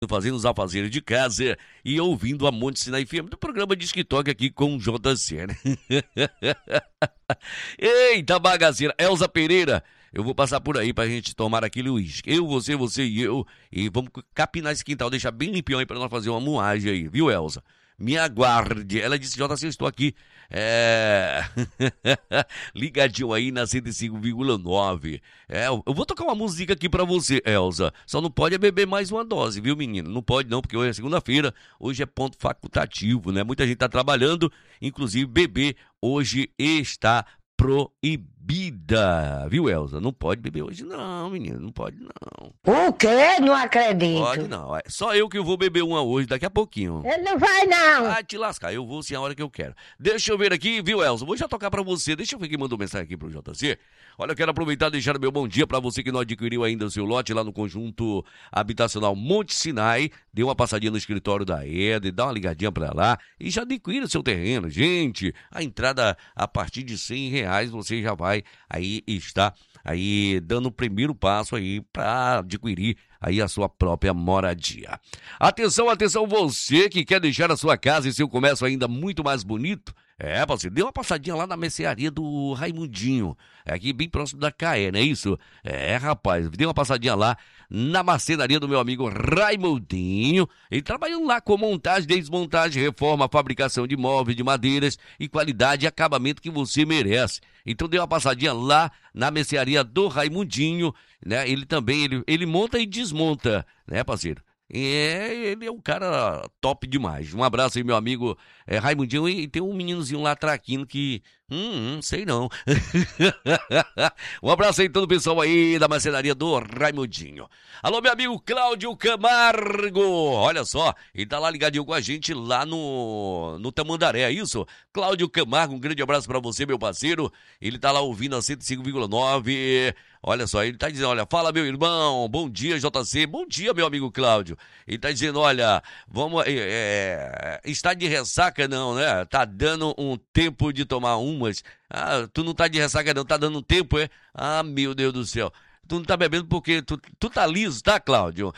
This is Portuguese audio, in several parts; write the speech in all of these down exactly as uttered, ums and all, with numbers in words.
fazendo os afazeres de casa e ouvindo a Monte Sinai F M do programa Diz que Toca aqui com o J C, né? Eita bagaceira, Elza Pereira, eu vou passar por aí pra gente tomar aquele uísque. Eu, você, você e eu, e vamos capinar esse quintal, deixar bem limpinho aí pra nós fazer uma moagem aí, viu, Elza? Me aguarde. Ela disse, J C, eu estou aqui é... ligadinho aí na cento e cinco vírgula nove. É, eu vou tocar uma música aqui pra você, Elza. Só não pode é beber mais uma dose, viu, menino? Não pode não, porque hoje é segunda-feira, hoje é ponto facultativo, né? Muita gente tá trabalhando, inclusive beber hoje está proibida, viu, Elza? Não pode beber hoje não, menino, não pode não. O quê? Não acredito. Pode não, é só eu que vou beber uma hoje, daqui a pouquinho. Ele não vai não. Ah, te lascar, eu vou sim a hora que eu quero. Deixa eu ver aqui, viu, Elza? Vou já tocar pra você, deixa eu ver quem mandou mensagem aqui pro J C. Olha, eu quero aproveitar e deixar o meu bom dia pra você que não adquiriu ainda o seu lote lá no conjunto habitacional Monte Sinai. Dê uma passadinha no escritório da Eder, dá uma ligadinha pra lá e já adquira o seu terreno. Gente, a entrada a partir de cem reais você já vai aí está aí dando o primeiro passo aí para adquirir aí a sua própria moradia. Atenção, atenção, você que quer deixar a sua casa e seu comércio ainda muito mais bonito. É, você dê uma passadinha lá na mercearia do Raimundinho, aqui bem próximo da C A E, não é isso? É, rapaz, dê uma passadinha lá na marcenaria do meu amigo Raimundinho, ele trabalhando lá com montagem, desmontagem, reforma, fabricação de móveis, de madeiras e qualidade e acabamento que você merece. Então dê uma passadinha lá na mercearia do Raimundinho, né? Ele também, ele, ele monta e desmonta, né, parceiro? É, ele é um cara top demais. Um abraço aí, meu amigo é, Raimundinho. E, e tem um meninozinho lá traquindo que... Hum, hum, sei não. Um abraço aí todo o pessoal aí da marcenaria do Raimundinho. Alô, meu amigo Cláudio Camargo. Olha só, ele tá lá ligadinho com a gente lá no, no Tamandaré, é isso? Cláudio Camargo, um grande abraço pra você, meu parceiro. Ele tá lá ouvindo a cento e cinco vírgula nove. Olha só, ele tá dizendo, olha, fala meu irmão, bom dia J C, bom dia meu amigo Cláudio. Ele tá dizendo, olha, vamos, é, é, está de ressaca não, né? Tá dando um tempo de tomar umas. Ah, tu não tá de ressaca não, tá dando um tempo, é? Ah, meu Deus do céu. Tu não tá bebendo porque tu, tu tá liso, tá, Cláudio?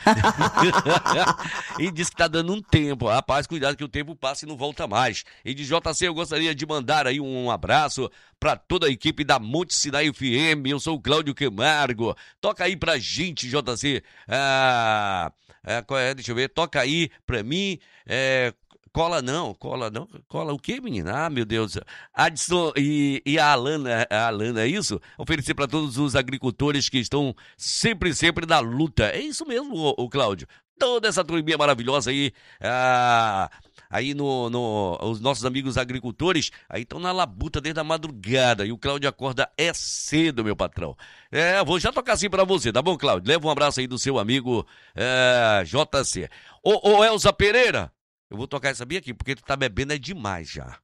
E diz que tá dando um tempo. Rapaz, cuidado que o tempo passa e não volta mais. E de J C eu gostaria de mandar aí um abraço pra toda a equipe da Monte Sinai F M. Eu sou o Cláudio Camargo. Toca aí pra gente, J C. Ah, é, qual é? Deixa eu ver. Toca aí pra mim. É... Cola não, cola não, cola o quê, menina? Ah, meu Deus. Adson e, e a Alana, a Alana, é isso? Oferecer para todos os agricultores que estão sempre, sempre na luta. É isso mesmo, o, o Cláudio. Toda essa turminha maravilhosa aí, ah, aí no, no, os nossos amigos agricultores, aí estão na labuta desde a madrugada. E o Cláudio acorda é cedo, meu patrão. É, vou já tocar assim para você, tá bom, Cláudio? Leva um abraço aí do seu amigo é, J C. Ô, ô, Elza Pereira. Eu vou tocar essa bia aqui, porque tu tá bebendo é demais já.